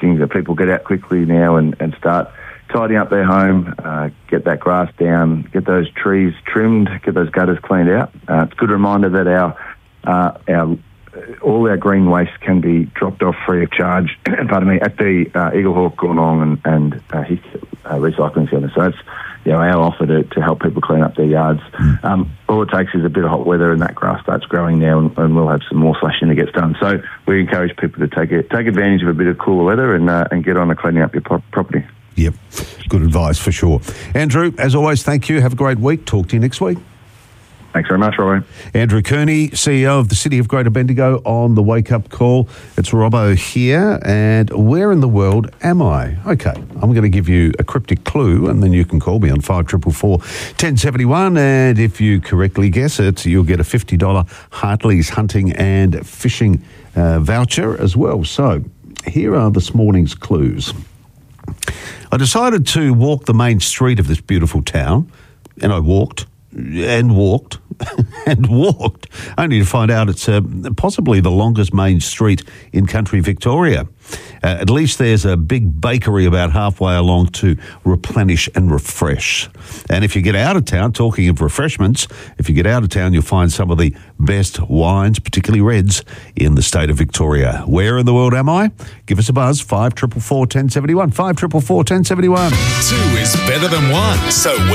things that people get out quickly now and start tidying up their home, get that grass down, get those trees trimmed, get those gutters cleaned out. It's a good reminder that all our green waste can be dropped off free of charge at the Eaglehawk, Goonong and Hickett recycling centre. So it's our offer to help people clean up their yards. All it takes is a bit of hot weather and that grass starts growing now, and we'll have some more slashing that gets done. So we encourage people to take advantage of a bit of cooler weather and get on to cleaning up your property. Yep, good advice for sure. Andrew, as always, thank you. Have a great week. Talk to you next week. Thanks very much, Robbo. Andrew Kearney, CEO of the City of Greater Bendigo, on the Wake Up Call. It's Robbo here, and where in the world am I? Okay, I'm going to give you a cryptic clue, and then you can call me on 5444 1071, and if you correctly guess it, you'll get a $50 Hartley's Hunting and Fishing voucher as well. So, here are this morning's clues. I decided to walk the main street of this beautiful town, and I walked and walked and walked, only to find out it's possibly the longest main street in country Victoria. At least there's a big bakery about halfway along to replenish and refresh. And if you get out of town, talking of refreshments, if you get out of town, you'll find some of the best wines, particularly reds, in the state of Victoria. Where in the world am I? Give us a buzz, 5444 1071, 5444 1071. 2 is better than 1, so